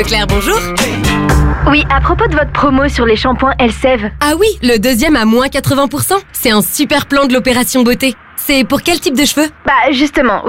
Claire, bonjour. Oui, à propos de votre promo sur les shampoings Elseve. Ah oui, le deuxième à moins 80%. C'est un super plan de l'opération beauté. C'est pour quel type de cheveux? Bah justement,